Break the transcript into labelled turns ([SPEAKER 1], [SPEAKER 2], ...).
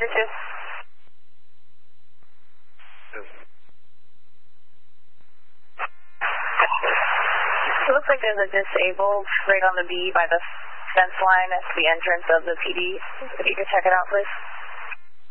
[SPEAKER 1] Roger, 2. It looks like there's a disabled right on the B by the fence line at the entrance of the PD. If you could check it out, please.